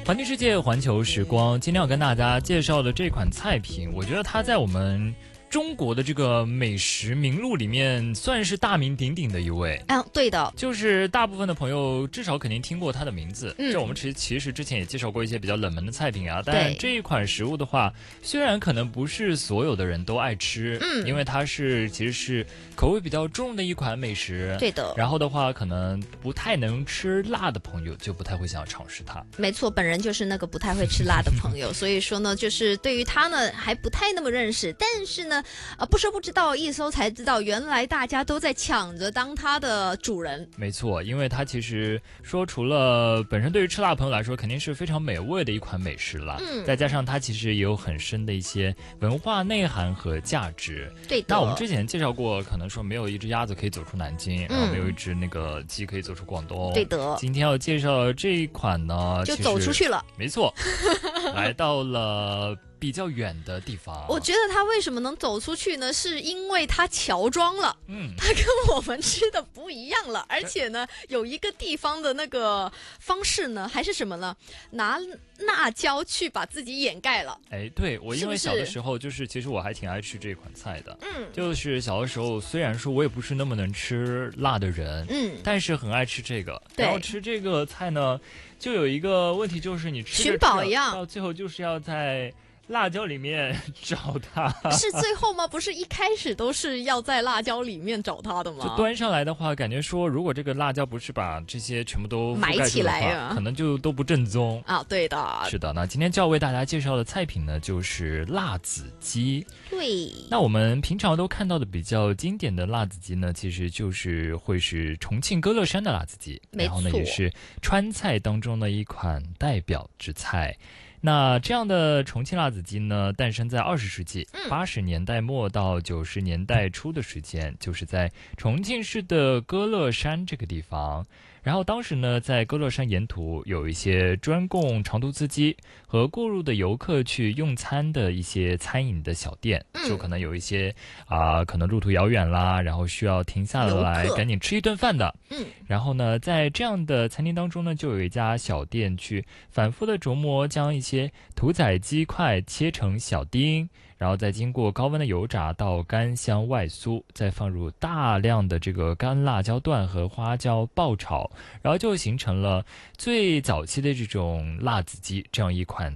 环球世界，环球时光，今天要跟大家介绍的这款菜品，我觉得它在我们中国的这个美食名录里面算是大名鼎鼎的一位。 对的， 就是大部分的朋友至少肯定听过它的名字。这我们其实之前也介绍过一些比较冷门的菜品啊，但这一款食物的话，虽然可能不是所有的人都爱吃，因为它其实是口味比较重的一款美食。 对的。 然后的话，可能不太能吃辣的朋友就不太会想要尝试它。 没错，本人就是那个不太会吃辣的朋友，所以说呢，就是对于它呢还不太那么认识，但是呢，不说不知道，一搜才知道，原来大家都在抢着当它的主人。 没错，因为它其实说除了本身对于吃辣朋友来说肯定是非常美味的一款美食啦，再加上它其实也有很深的一些文化内涵和价值。 对的。 那我们之前介绍过，可能说没有一只鸭子可以走出南京，然后没有一只那个鸡可以走出广东。 对的。 今天要介绍的这一款呢， 就走出去了。 没错，来到了比较远的地方。 我觉得它为什么能走出去呢？是因为它乔装了，它跟我们吃的不一样了，而且呢，有一个地方的那个方式呢，还是什么呢？拿辣椒去把自己掩盖了。 对，我因为小的时候其实我还挺爱吃这款菜的。就是小的时候，虽然说我也不是那么能吃辣的人，但是很爱吃这个。然后吃这个菜呢，就有一个问题，就是你吃寻宝一样， 到最后就是要在辣椒里面找它。 是最后吗？不是一开始都是要在辣椒里面找它的吗？ 就端上来的话，感觉说如果这个辣椒不是把这些全部都埋起来啊， 可能就都不正宗啊。对的， 是的。那今天就要为大家介绍的菜品呢，就是辣子鸡。 对。 那我们平常都看到的比较经典的辣子鸡呢，其实就是会是重庆歌乐山的辣子鸡，然后呢也是川菜当中的一款代表之菜。那这样的重庆辣子鸡呢，诞生在20世纪80年代末到90年代初的时间，就是在重庆市的歌乐山这个地方。然后当时呢，在歌乐山沿途有一些专供长途司机和过路的游客去用餐的一些餐饮的小店，就可能有一些可能路途遥远啦，然后需要停下来赶紧吃一顿饭的。然后呢，在这样的餐厅当中呢，就有一家小店去反复的琢磨，将一些屠宰鸡块切成小丁，然后再经过高温的油炸到干香外酥，再放入大量的这个干辣椒段和花椒爆炒，然后就形成了最早期的这种辣子鸡这样一款